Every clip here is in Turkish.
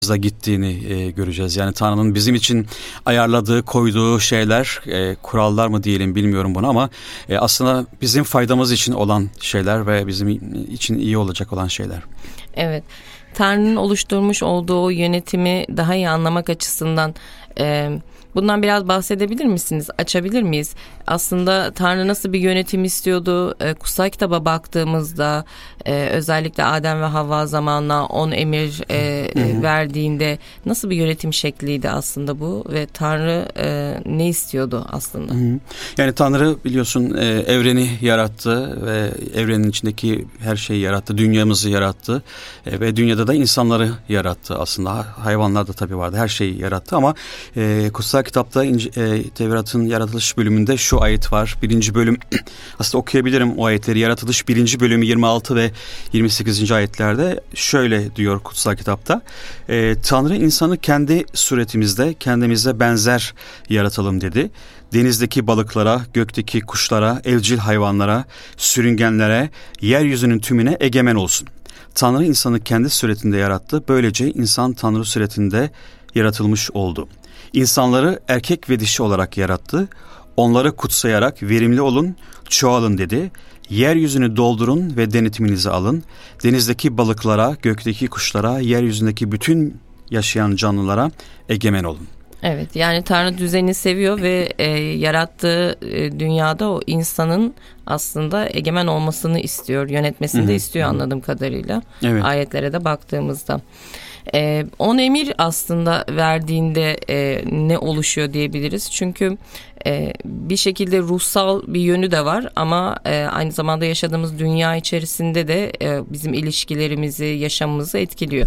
gittiğini göreceğiz. Yani Tanrı'nın bizim için ayarladığı, koyduğu şeyler, kurallar mı diyelim bilmiyorum bunu ama aslında bizim faydamız için olan şeyler ve bizim için iyi olacak olan şeyler. Evet. Tanrı'nın oluşturmuş olduğu o yönetimi daha iyi anlamak açısından bundan biraz bahsedebilir misiniz? Açabilir miyiz? Aslında Tanrı nasıl bir yönetim istiyordu? Kutsal kitaba baktığımızda özellikle Adem ve Havva zamanla 10 emir verdiğinde nasıl bir yönetim şekliydi aslında bu? Ve Tanrı ne istiyordu aslında? Yani Tanrı biliyorsun evreni yarattı ve evrenin içindeki her şeyi yarattı. Dünyamızı yarattı ve dünyada da insanları yarattı aslında. Hayvanlar da tabii vardı. Her şeyi yarattı ama kutsal kitapta Tevrat'ın yaratılış bölümünde şu ayet var. 1. bölüm aslında okuyabilirim o ayetleri. Yaratılış 1. bölümü 26 ve 28. ayetlerde şöyle diyor kutsal kitapta. Tanrı insanı kendi suretimizde kendimize benzer yaratalım dedi. Denizdeki balıklara, gökteki kuşlara, evcil hayvanlara, sürüngenlere, yeryüzünün tümüne egemen olsun. Tanrı insanı kendi suretinde yarattı. Böylece insan Tanrı suretinde yaratılmış oldu. İnsanları erkek ve dişi olarak yarattı. Onları kutsayarak verimli olun, çoğalın dedi. Yeryüzünü doldurun ve denetiminizi alın. Denizdeki balıklara, gökteki kuşlara, yeryüzündeki bütün yaşayan canlılara egemen olun. Evet, yani Tanrı düzeni seviyor ve yarattığı dünyada o insanın aslında egemen olmasını istiyor, yönetmesini de istiyor anladığım kadarıyla. Evet. Ayetlere de baktığımızda. 10 emir aslında verdiğinde ne oluşuyor diyebiliriz. Çünkü bir şekilde ruhsal bir yönü de var ama aynı zamanda yaşadığımız dünya içerisinde de bizim ilişkilerimizi, yaşamımızı etkiliyor.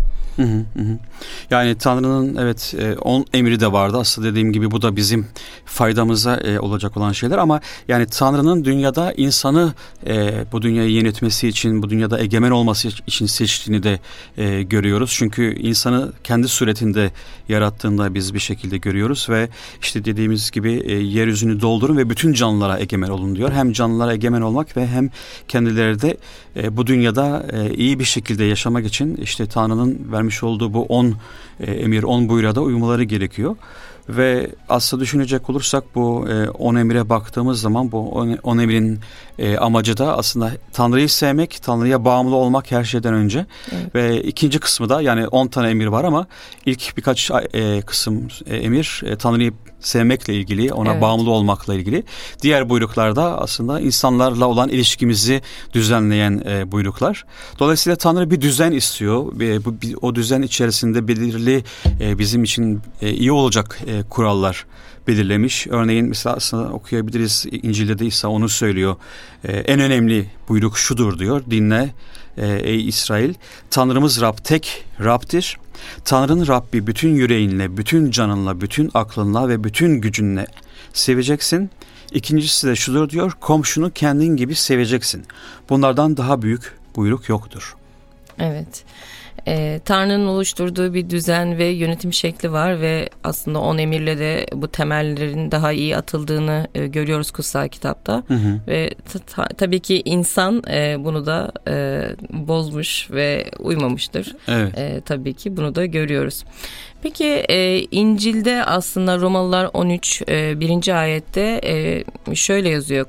Yani Tanrı'nın 10 emri de vardı. Aslında dediğim gibi bu da bizim faydamıza olacak olan şeyler ama yani Tanrı'nın dünyada insanı bu dünyayı yönetmesi için, bu dünyada egemen olması için seçtiğini de görüyoruz. Çünkü insanı kendi suretinde yarattığında biz bir şekilde görüyoruz ve işte dediğimiz gibi yeryüzünü doldurun ve bütün canlılara egemen olun diyor. Hem canlılara egemen olmak ve hem kendileri de bu dünyada iyi bir şekilde yaşamak için işte Tanrı'nın vermiş olduğu bu 10 emir, 10 buyruğa da uymaları gerekiyor. Ve aslında düşünecek olursak bu 10 emire baktığımız zaman bu 10 emrin amacı da aslında Tanrı'yı sevmek, Tanrı'ya bağımlı olmak her şeyden önce. Evet. Ve ikinci kısmı da yani 10 tane emir var ama ilk birkaç kısım emir Tanrı'yı sevmekle ilgili, ona bağımlı olmakla ilgili. Diğer buyruklarda aslında insanlarla olan ilişkimizi düzenleyen buyruklar. Dolayısıyla Tanrı bir düzen istiyor. O düzen içerisinde belirli bizim için iyi olacak kurallar belirlemiş. Örneğin mesela aslında okuyabiliriz. İncil'de de İsa onu söylüyor. En önemli buyruk şudur diyor. Dinle ey İsrail. Tanrımız Rab tek Rab'dir. Tanrı'nın Rabbi bütün yüreğinle, bütün canınla, bütün aklınla ve bütün gücünle seveceksin. İkincisi de şudur diyor. Komşunu kendin gibi seveceksin. Bunlardan daha büyük buyruk yoktur. Evet. Tanrı'nın oluşturduğu bir düzen ve yönetim şekli var ve aslında 10 emirle de bu temellerin daha iyi atıldığını görüyoruz kutsal kitapta. Ve tabii ki insan bunu da bozmuş ve uymamıştır. Evet. Tabii ki bunu da görüyoruz. Peki İncil'de aslında Romalılar 13 1. ayette şöyle yazıyor.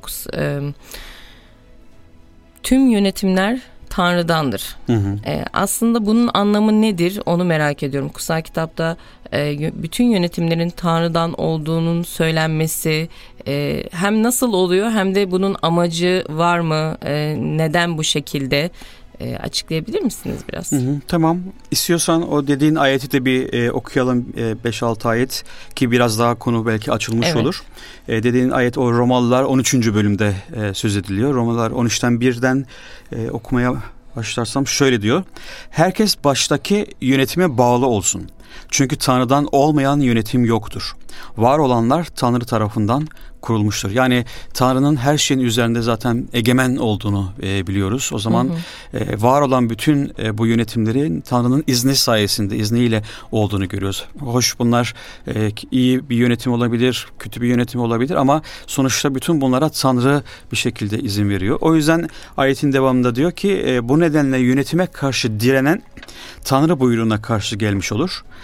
Tüm yönetimler Tanrı'dandır. Aslında bunun anlamı nedir onu merak ediyorum. Kutsal kitapta bütün yönetimlerin Tanrı'dan olduğunun söylenmesi hem nasıl oluyor hem de bunun amacı var mı? Neden bu şekilde? Açıklayabilir misiniz biraz? Tamam. İstiyorsan o dediğin ayeti de bir okuyalım 5-6 ayet ki biraz daha konu belki açılmış olur. Dediğin ayet o Romalılar 13. bölümde söz ediliyor. Romalılar 13'ten 1'den okumaya başlarsam şöyle diyor. Herkes baştaki yönetime bağlı olsun. Çünkü Tanrı'dan olmayan yönetim yoktur. Var olanlar Tanrı tarafından kurulmuştur. Yani Tanrı'nın her şeyin üzerinde zaten egemen olduğunu biliyoruz. O zaman var olan bütün bu yönetimlerin Tanrı'nın izni sayesinde, izniyle olduğunu görüyoruz. Hoş bunlar iyi bir yönetim olabilir, kötü bir yönetim olabilir ama sonuçta bütün bunlara Tanrı bir şekilde izin veriyor. O yüzden ayetin devamında diyor ki bu nedenle yönetime karşı direnen Tanrı buyruğuna karşı gelmiş olur.